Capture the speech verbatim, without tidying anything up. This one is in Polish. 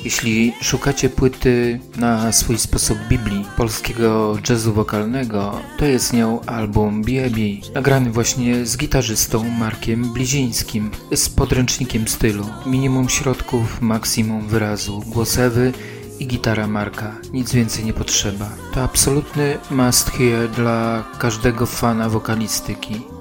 Jeśli szukacie płyty na swój sposób Biblii polskiego jazzu wokalnego, to jest nią album B I B, nagrany właśnie z gitarzystą Markiem Blizińskim, z podręcznikiem stylu. Minimum środków, maksimum wyrazu, głos Ewy i gitara Marka. Nic więcej nie potrzeba. To absolutny must hear dla każdego fana wokalistyki.